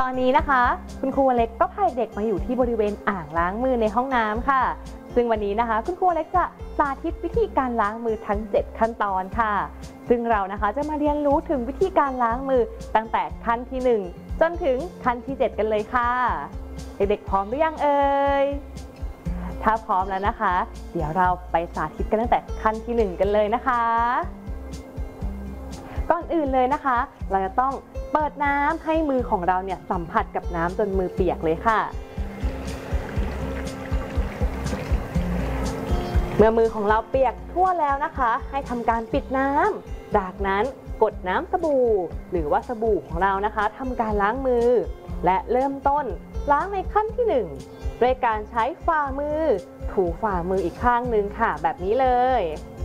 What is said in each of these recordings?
อนนี้นะคะคุณครูเล็กก็พาเด็กมาอยู่ที่บริเวณอ่างล้างมือในห้องน้ำค่ะซึ่งวันนี้นะคะคุณครูเล็กจะสาธิตวิธีการล้างมือทั้ง7ขั้นตอนค่ะซึ่งเรานะคะจะมาเรียนรู้ถึงวิธีการล้างมือตั้งแต่ขั้นที่1จนถึงขั้นที่7กันเลยค่ะเด็กๆพร้อมหรือยังเอ่ยถ้าพร้อมแล้วนะคะเดี๋ยวเราไปสาธิตกันตั้งแต่ขั้นที่1กันเลยนะคะก่อนอื่นเลยนะคะเราจะต้องเปิดน้ำให้มือของเราเนี่ยสัมผัสกับน้ำจนมือเปียกเลยค่ะเมื่อมือของเราเปียกทั่วแล้วนะคะให้ทำการปิดน้ำจากนั้นกดน้ำสบู่หรือว่าสบู่ของเรานะคะทำการล้างมือและเริ่มต้นล้างในขั้นที่1ด้วยการใช้ฝ่ามือถูฝ่ามืออีกข้างหนึ่งค่ะแบบนี้เลย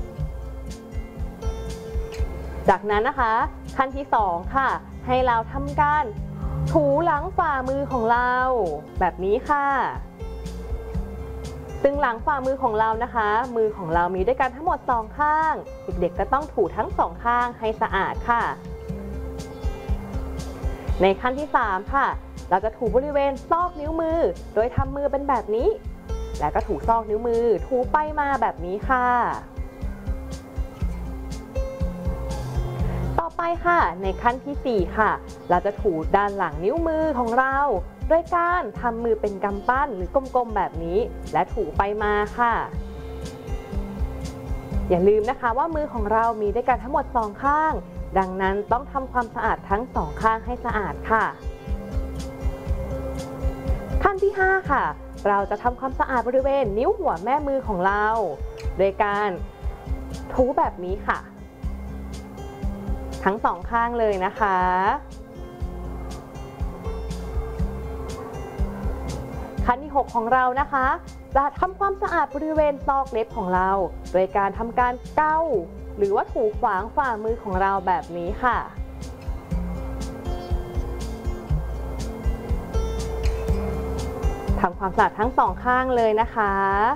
จากนั้นนะคะขั้นที่2ค่ะให้เราทำการถูหลังฝ่ามือของเราแบบนี้ค่ะซึ่งหลังฝ่ามือของเรานะคะมือของเรามีด้วยกันทั้งหมด2ข้างเด็กๆก็ต้องถูทั้ง2ข้างให้สะอาดค่ะในขั้นที่3ค่ะเราจะถูบริเวณซอกนิ้วมือโดยทำมือเป็นแบบนี้แล้วก็ถูซอกนิ้วมือถูไปมาแบบนี้ค่ะต่อไปค่ะในขั้นที่4ค่ะเราจะถูด้านหลังนิ้วมือของเราโดยการทำมือเป็นกำปั้นหรือกลมๆแบบนี้และถูไปมาค่ะอย่าลืมนะคะว่ามือของเรามีด้วยกันทั้งหมด2ข้างดังนั้นต้องทำความสะอาดทั้ง2ข้างให้สะอาดค่ะขั้นที่5ค่ะเราจะทำความสะอาดบริเวณนิ้วหัวแม่มือของเราโดยการถูแบบนี้ค่ะทั้ง2ข้างเลยนะคะขั้นที่6ของเรานะคะจะทำความสะอาดบริเวณซอกเล็บของเราโดยการทำการเกาหรือว่าถูขวางฝ่ามือของเราแบบนี้ค่ะทำความสะอาดทั้ง2ข้างเลยนะคะ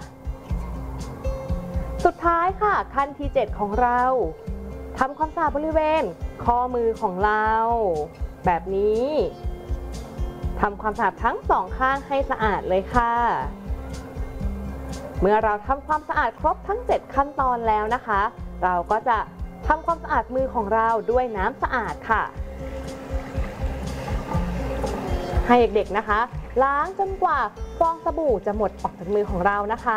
สุดท้ายค่ะขั้นที่7ของเราทำความสะอาดบริเวณข้อมือของเราแบบนี้ทำความสะอาดทั้ง2ข้างให้สะอาดเลยค่ะเมื่อเราทำความสะอาดครบทั้ง7ขั้นตอนแล้วนะคะเราก็จะทำความสะอาดมือของเราด้วยน้ำสะอาดค่ะให้เด็กๆนะคะล้างจนกว่าฟองสบู่จะหมดออกจากมือของเรานะคะ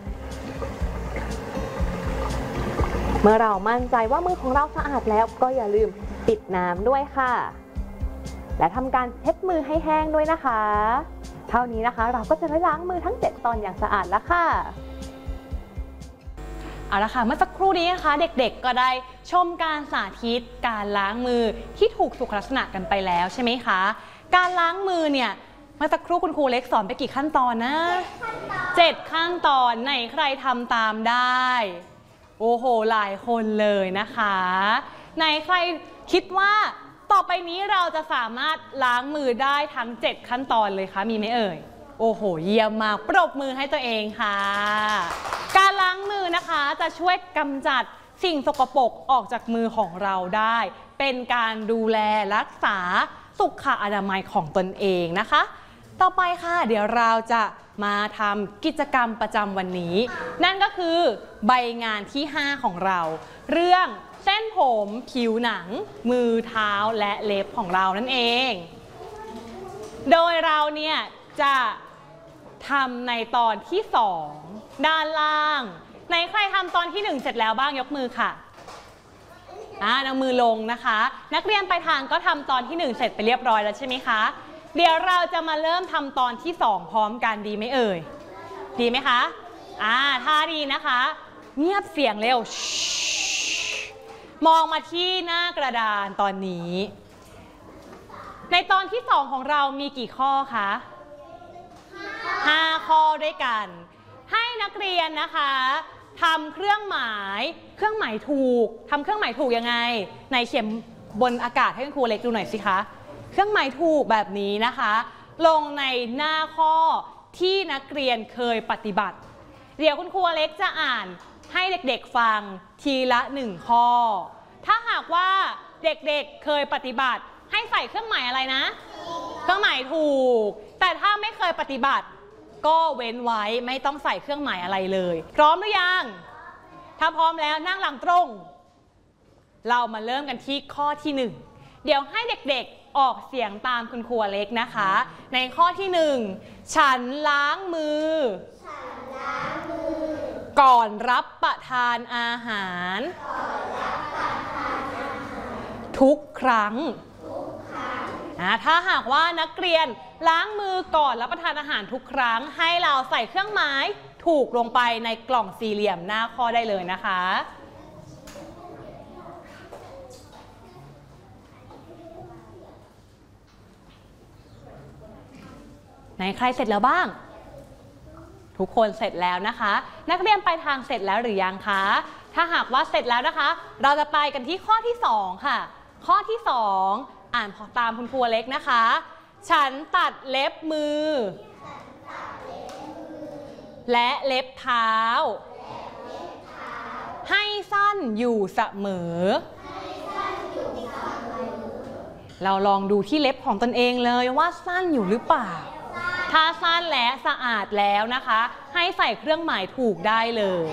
เมื่อเรามั่นใจว่ามือของเราสะอาดแล้วก็อย่าลืมปิดน้ำด้วยค่ะและทำการเช็ดมือให้แห้งด้วยนะคะเท่านี้นะคะเราก็จะได้ล้างมือทั้ง7ตอนอย่างสะอาดแล้วค่ะเอาละค่ะเมื่อสักครู่นี้นะคะเด็กๆก็ได้ชมการสาธิตการล้างมือที่ถูกสุขลักษณะกันไปแล้วใช่ไหมคะการล้างมือเนี่ยเมื่อสักครู่คุณครูเล็กสอนไปกี่ขั้นตอนนะ7ขั้นตอนไหนใครทำตามได้โอ้โหหลายคนเลยนะคะไหนใครคิดว่าต่อไปนี้เราจะสามารถล้างมือได้ทั้ง7ขั้นตอนเลยคะมีไหมเอ่ยโอ้โหเยี่ยมมากปรบมือให้ตัวเองค่ะการล้างมือนะคะจะช่วยกำจัดสิ่งสกปรกออกจากมือของเราได้เป็นการดูแลรักษาสุขอนามัยของตนเองนะคะต่อไปค่ะเดี๋ยวเราจะมาทำกิจกรรมประจำวันนี้นั่นก็คือใบงานที่5ของเราเรื่องเส้นผมผิวหนังมือเท้าและเล็บของเรานั่นเองโดยเราเนี่ยจะทำในตอนที่2ด้านล่างไหนใครทำตอนที่1เสร็จแล้วบ้างยกมือค่ะนำมือลงนะคะนักเรียนปลายทางก็ทำตอนที่1เสร็จไปเรียบร้อยแล้วใช่ไหมคะเดี๋ยวเราจะมาเริ่มทำตอนที่2พร้อมกันดีไหมเอ่ยดีไหมคะถ้าดีนะคะเงียบเสียงเร็วมองมาที่หน้ากระดานตอนนี้ในตอนที่2ของเรามีกี่ข้อคะ5ข้อด้วยกันให้นักเรียนนะคะทำเครื่องหมายถูกทำเครื่องหมายถูกยังไงในเขียนบนอากาศให้คุณครูเล็กดูหน่อยสิคะเครื่องหมายถูกแบบนี้นะคะลงในหน้าข้อที่นักเรียนเคยปฏิบัติเดี๋ยวคุณครูเล็กจะอ่านให้เด็กๆฟังทีละ1ข้อถ้าหากว่าเด็กๆเคยปฏิบัติให้ใส่เครื่องหมายอะไรนะเครื่องหมายถูกแต่ถ้าไม่เคยปฏิบัติก็เว้นไว้ไม่ต้องใส่เครื่องหมายอะไรเลยพร้อมหรือยังถ้าพร้อมแล้วนั่งหลังตรงเรามาเริ่มกันที่ข้อที่1เดี๋ยวให้เด็กๆออกเสียงตามคุณครูเล็กนะคะในข้อที่1ฉันล้างมือก่อนรับประทานอาหารทุกครั้งถ้าหากว่านักเรียนล้างมือก่อนรับประทานอาหารทุกครั้งให้เราใส่เครื่องหมายถูกลงไปในกล่องสี่เหลี่ยมหน้าข้อได้เลยนะคะไหนใครเสร็จแล้วบ้างทุกคนเสร็จแล้วนะคะนักเรียนไปทางเสร็จแล้วหรือยังคะถ้าหากว่าเสร็จแล้วนะคะเราจะไปกันที่ข้อที่2ค่ะข้อที่2อ่านตามคุณครูเล็กนะคะฉันตัดเล็บมือและเล็บเท้าให้สั้นอยู่เสมอเราลองดูที่เล็บของตนเองเลยว่าสั้นอยู่หรือเปล่าถ้าสั้นและสะอาดแล้วนะคะให้ใส่เครื่องหมายถูกได้เลย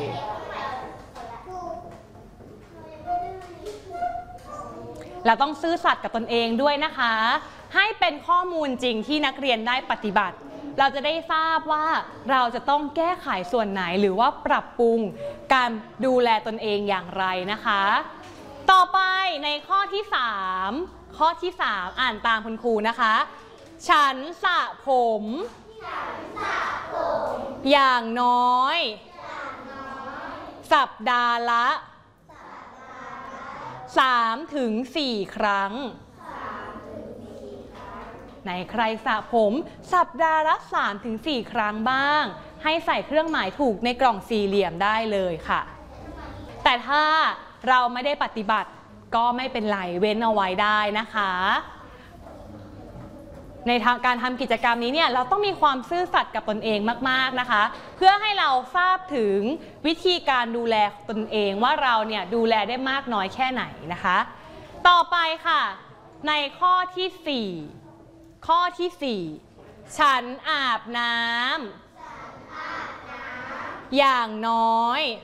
เราต้องซื่อสัตย์กับตนเองด้วยนะคะให้เป็นข้อมูลจริงที่นักเรียนได้ปฏิบัติเราจะได้ทราบว่าเราจะต้องแก้ไขส่วนไหนหรือว่าปรับปรุงการดูแลตนเองอย่างไรนะคะต่อไปในข้อที่3ข้อที่3อ่านตามคุณครูนะคะฉันสระผมอย่างน้อยสัปดาห์ละ3-4 ครั้งไหนใครสระผมสัปดาห์ละ3-4 ครั้งบ้างให้ใส่เครื่องหมายถูกในกล่องสี่เหลี่ยมได้เลยค่ะแต่ถ้าเราไม่ได้ปฏิบัติก็ไม่เป็นไรเว้นเอาไว้ได้นะคะในทางการทำกิจกรรมนี้เนี่ยเราต้องมีความซื่อสัตย์กับตนเองมากๆนะคะเพื่อให้เราทราบถึงวิธีการดูแลตนเองว่าเราเนี่ยดูแลได้มากน้อยแค่ไหนนะคะต่อไปค่ะในข้อที่4ข้อที่4ฉันอาบน้ำอย่างน้อย